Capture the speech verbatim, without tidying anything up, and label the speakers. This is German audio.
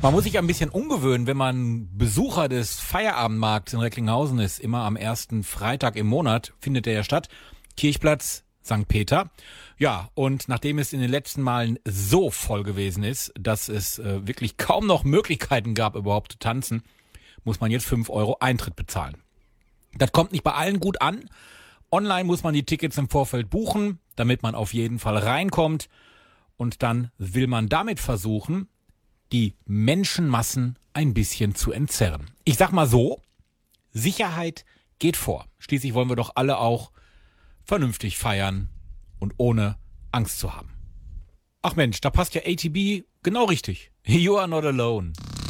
Speaker 1: Man muss sich ein bisschen umgewöhnen, wenn man Besucher des Feierabendmarkts in Recklinghausen ist. Immer am ersten Freitag im Monat findet der ja statt. Kirchplatz Sankt Peter. Ja, und nachdem es in den letzten Malen so voll gewesen ist, dass es äh, wirklich kaum noch Möglichkeiten gab, überhaupt zu tanzen, muss man jetzt fünf Euro Eintritt bezahlen. Das kommt nicht bei allen gut an. Online muss man die Tickets im Vorfeld buchen, damit man auf jeden Fall reinkommt. Und dann will man damit versuchen, die Menschenmassen ein bisschen zu entzerren. Ich sag mal so, Sicherheit geht vor. Schließlich wollen wir doch alle auch vernünftig feiern und ohne Angst zu haben. Ach Mensch, da passt ja A T B genau richtig. You are not alone.